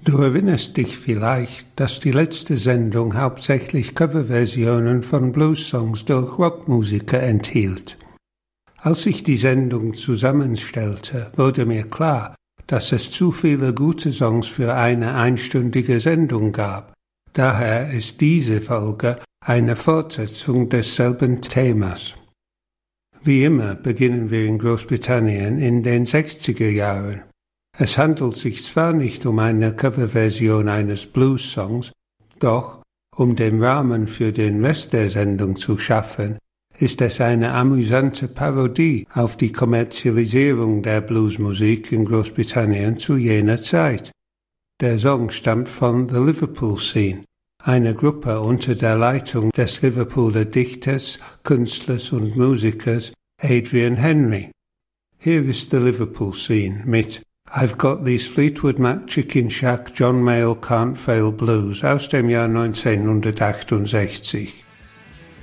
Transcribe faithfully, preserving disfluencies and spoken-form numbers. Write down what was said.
Du erinnerst dich vielleicht, dass die letzte Sendung hauptsächlich Coverversionen von Blues-Songs durch Rockmusiker enthielt. Als ich die Sendung zusammenstellte, wurde mir klar, dass es zu viele gute Songs für eine einstündige Sendung gab. Daher ist diese Folge eine Fortsetzung desselben Themas. Wie immer beginnen wir in Großbritannien in den sechziger Jahren. Es handelt sich zwar nicht um eine Coverversion eines Blues-Songs, doch, um den Rahmen für den Rest der Sendung zu schaffen, ist es eine amüsante Parodie auf die Kommerzialisierung der Bluesmusik in Großbritannien zu jener Zeit. Der Song stammt von The Liverpool Scene, einer Gruppe unter der Leitung des Liverpooler Dichters, Künstlers und Musikers Adrian Henry. Hier ist The Liverpool Scene mit I've Got These Fleetwood Mac Chicken Shack John Mayall Can't Fail Blues aus dem Jahr neunzehnhundertachtundsechzig.